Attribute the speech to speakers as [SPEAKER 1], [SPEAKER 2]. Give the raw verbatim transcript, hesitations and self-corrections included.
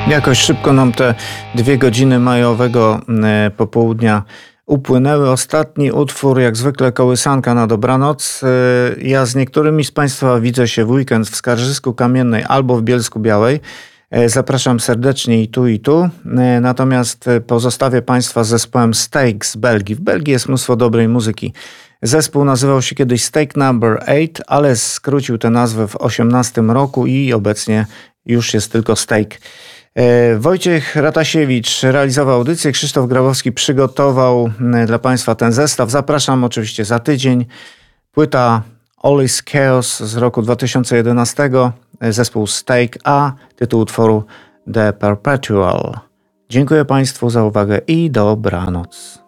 [SPEAKER 1] Jakoś szybko nam te dwie godziny majowego popołudnia upłynęły. Ostatni utwór, jak zwykle, kołysanka na dobranoc. Ja z niektórymi z Państwa widzę się w weekend w Skarżysku Kamiennej albo w Bielsku Białej. Zapraszam serdecznie i tu, i tu. Natomiast pozostawię Państwa z zespołem Steak z Belgii. W Belgii jest mnóstwo dobrej muzyki. Zespół nazywał się kiedyś Steak Number osiem, ale skrócił tę nazwę w osiemnastym roku i obecnie już jest tylko Steak. Wojciech Ratasiewicz realizował audycję, Krzysztof Grabowski przygotował dla Państwa ten zestaw. Zapraszam oczywiście za tydzień. Płyta All is Chaos z roku dwa tysiące jedenastego, zespół Steak, a tytuł utworu The Perpetual. Dziękuję Państwu za uwagę i dobranoc.